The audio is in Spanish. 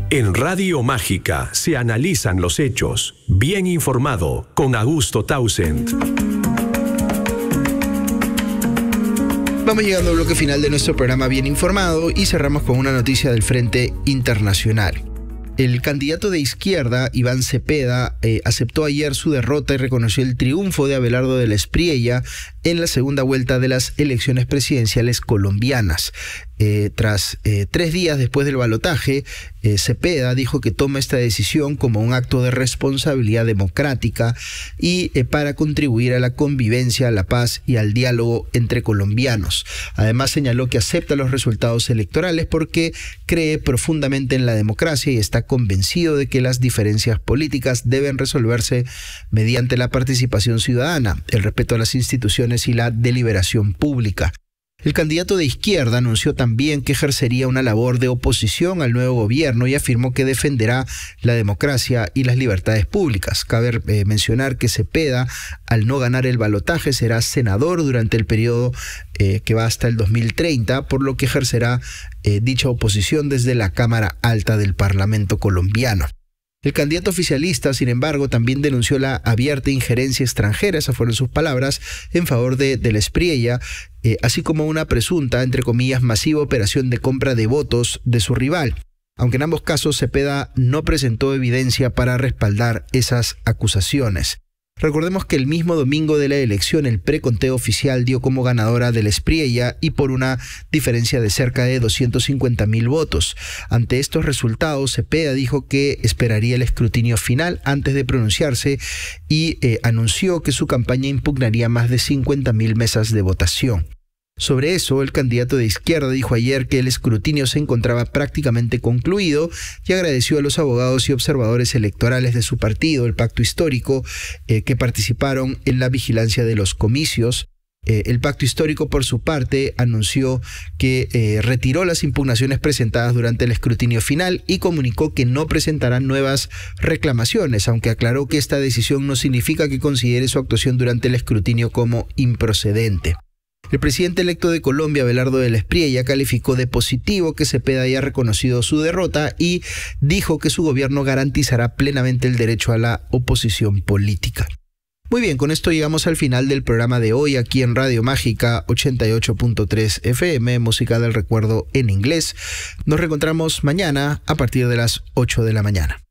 En Radio Mágica se analizan los hechos. Bien informado con Augusto Taussent. Vamos llegando al bloque final de nuestro programa Bien Informado y cerramos con una noticia del Frente Internacional. El candidato de izquierda, Iván Cepeda, aceptó ayer su derrota y reconoció el triunfo de Abelardo del Espriella en la segunda vuelta de las elecciones presidenciales colombianas. Tras 3 días después del balotaje, Cepeda dijo que toma esta decisión como un acto de responsabilidad democrática y para contribuir a la convivencia, a la paz y al diálogo entre colombianos. Además señaló que acepta los resultados electorales porque cree profundamente en la democracia y está convencido de que las diferencias políticas deben resolverse mediante la participación ciudadana, el respeto a las instituciones y la deliberación pública. El candidato de izquierda anunció también que ejercería una labor de oposición al nuevo gobierno y afirmó que defenderá la democracia y las libertades públicas. Cabe mencionar que Cepeda, al no ganar el balotaje, será senador durante el periodo que va hasta el 2030, por lo que ejercerá dicha oposición desde la Cámara Alta del Parlamento colombiano. El candidato oficialista, sin embargo, también denunció la abierta injerencia extranjera, esas fueron sus palabras, en favor del Espriella, así como una presunta, entre comillas, masiva operación de compra de votos de su rival. Aunque en ambos casos Cepeda no presentó evidencia para respaldar esas acusaciones. Recordemos que el mismo domingo de la elección el preconteo oficial dio como ganadora del Espriella y por una diferencia de cerca de 250.000 votos. Ante estos resultados, Cepeda dijo que esperaría el escrutinio final antes de pronunciarse y anunció que su campaña impugnaría más de 50.000 mesas de votación. Sobre eso, el candidato de izquierda dijo ayer que el escrutinio se encontraba prácticamente concluido y agradeció a los abogados y observadores electorales de su partido, el Pacto Histórico, que participaron en la vigilancia de los comicios. El Pacto Histórico, por su parte, anunció que retiró las impugnaciones presentadas durante el escrutinio final y comunicó que no presentarán nuevas reclamaciones, aunque aclaró que esta decisión no significa que considere su actuación durante el escrutinio como improcedente. El presidente electo de Colombia, Abelardo del Espriella, calificó de positivo que Cepeda haya reconocido su derrota y dijo que su gobierno garantizará plenamente el derecho a la oposición política. Muy bien, con esto llegamos al final del programa de hoy aquí en Radio Mágica 88.3 FM, música del recuerdo en inglés. Nos reencontramos mañana a partir de las 8 de la mañana.